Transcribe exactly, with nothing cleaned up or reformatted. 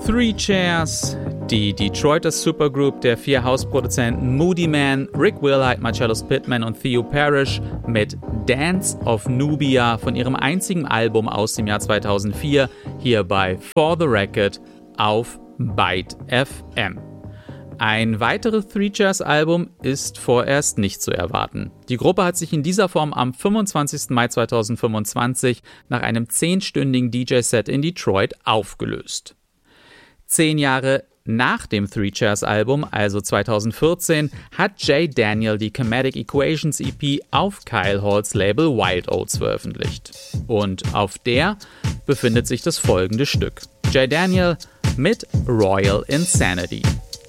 Three Chairs, die Detroiter Supergroup der vier Hausproduzenten Moody Man, Rick Wilhite, Marcellus Pittman und Theo Parrish mit Dance of Nubia von ihrem einzigen Album aus dem Jahr zweitausendvier, hier bei For the Record auf Byte F M. Ein weiteres Three Chairs Album ist vorerst nicht zu erwarten. Die Gruppe hat sich in dieser Form am fünfundzwanzigsten Mai zweitausendfünfundzwanzig nach einem zehnstündigen D J-Set in Detroit aufgelöst. Zehn Jahre nach dem Three Chairs Album, also zweitausendvierzehn, hat Jay Daniel die Chematic Equations E P auf Kyle Halls Label Wild Oats veröffentlicht. Und auf der befindet sich das folgende Stück. Jay Daniel mit Royal Insanity.